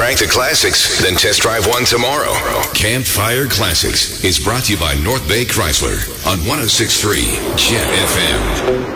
crank the classics, then test drive one tomorrow. Campfire Classics is brought to you by North Bay Chrysler on 106.3 Jet FM.